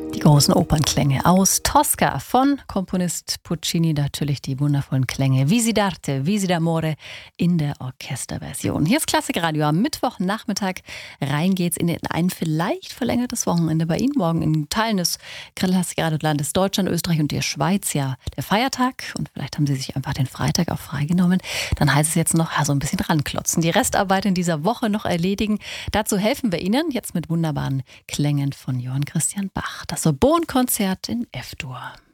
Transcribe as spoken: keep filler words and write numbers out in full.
Die großen Opernklänge aus Tosca von Komponist Puccini, natürlich die wundervollen Klänge Visi d'arte, Visi d'amore in der Orchesterversion. Hier ist Klassikradio am Mittwochnachmittag. Rein geht's in ein vielleicht verlängertes Wochenende bei Ihnen. Morgen in Teilen des Klassikradiolandes Deutschland, Österreich und der Schweiz ja der Feiertag. Und vielleicht haben Sie sich einfach den Freitag auch freigenommen. Dann heißt es jetzt noch ja, so ein bisschen ranklotzen. Die Restarbeit in dieser Woche noch erledigen. Dazu helfen wir Ihnen jetzt mit wunderbaren Klängen von Johann Christian Bach. Das Sorbonne-Konzert in F-Dur.